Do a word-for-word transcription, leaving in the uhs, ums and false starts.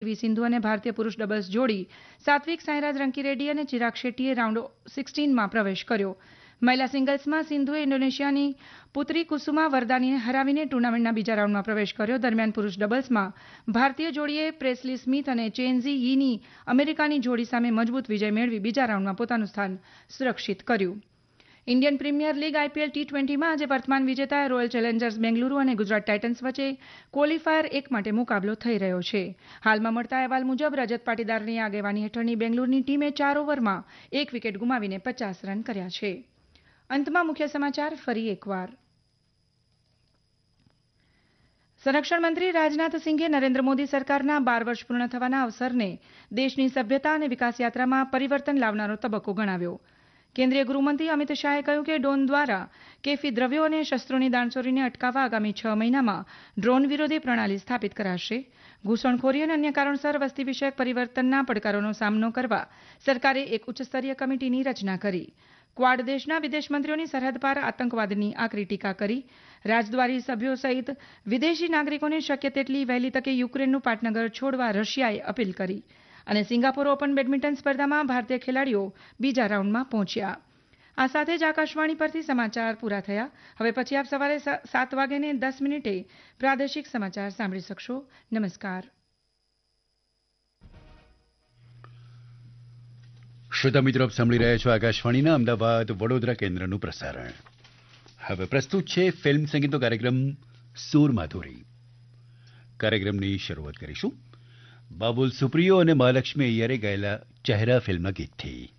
PV Sindhu અને ભારતીય પુરુષ ડબલ્સ જોડી સાત્વિક સાંઈરાજ રંકીરેડ્ડી અને ચિરાગ શેટ્ટીએ રાઉન્ડ સિક્સટીનમાં પ્રવેશ કર્યો. મહિલા સિંગલ્સમાં સિંધુએ ઇન્ડોનેશિયાની પુત્રી કુસુમા વરદાનીને હરાવીને ટુર્નામેન્ટના બીજા રાઉન્ડમાં પ્રવેશ કર્યો. દરમિયાન પુરુષ ડબલ્સમાં ભારતીય જોડીએ પ્રેસ્લી સ્મિથ અને ચેનઝી યીની અમેરિકાની જોડી સામે મજબૂત વિજય મેળવી બીજા રાઉન્ડમાં પોતાનું સ્થાન સુરક્ષિત કર્યું. Indian premier league IPL T ટ્વેન્ટીમાં આજે વર્તમાન વિજેતા રોયલ ચેલેન્જર્સ બેંગલુરુ અને ગુજરાત ટાઇટન્સ વચ્ચે ક્વોલિફાયર એક માટે મુકાબલો થઈ રહ્યો છે. હાલમાં મળતા અહેવાલ મુજબ રજત પાટીદારની આગેવાની હેઠળની બેંગલુરુની ટીમે ચાર ઓવરમાં એક વિકેટ ગુમાવીને પચાસ રન કર્યા છે. અંતમાં મુખ્ય સમાચાર ફરી એકવાર. સંરક્ષણ મંત્રી રાજનાથ સિંઘે નરેન્દ્ર મોદી સરકારના બાર વર્ષ પૂર્ણ થવાના અવસરને દેશની સભ્યતા અને વિકાસ યાત્રામાં પરિવર્તન લાવનારો તબક્કો ગણાવ્યો. કેન્દ્રીય ગૃહમંત્રી અમિત શાહે કહ્યું કે ડ્રોન દ્વારા કેફી દ્રવ્યો અને શસ્ત્રોની દાણચોરીને અટકાવવા આગામી છ મહિનામાં ડ્રોન વિરોધી પ્રણાલી સ્થાપિત કરાશે. ઘૂસણખોરી અને અન્ય કારણસર વસ્તી વિષયક પરિવર્તનના પડકારોનો સામનો કરવા સરકારે એક ઉચ્ચસ્તરીય કમિટીની રચના કરી. ક્વાડ દેશના વિદેશ મંત્રીઓની સરહદ પાર આતંકવાદની આકરી ટીકા કરી. રાજદ્વારી સભ્યો સહિત વિદેશી નાગરિકોને શક્ય તેટલી વહેલી તકે યુક્રેનનું પાટનગર છોડવા રશિયાએ અપીલ કરી. અને સિંગાપોર ઓપન બેડમિન્ટન સ્પર્ધામાં ભારતીય ખેલાડીઓ બીજા રાઉન્ડમાં પહોંચ્યા. આ સાથે જ આકાશવાણી પરથી સમાચાર પૂરા થયા. હવે પછી આપ સવારે સાત વાગ્યે દસ મિનિટે પ્રાદેશિક સમાચાર સાંભળી શકશો. નમસ્કાર. શ્રોતા મિત્રો, આપ સાંભળી રહ્યા છો આકાશવાણીના અમદાવાદ વડોદરા કેન્દ્રનું પ્રસારણ. હવે પ્રસ્તુત છે ફિલ્મ સંગીતનો કાર્યક્રમ સુર માધુરી. કાર્યક્રમની શરૂઆત કરીશું બાબુલ સુપ્રિયો અને મહાલક્ષ્મી અય્યરે ગાયેલા ચહેરા ફિલ્મના ગીતથી.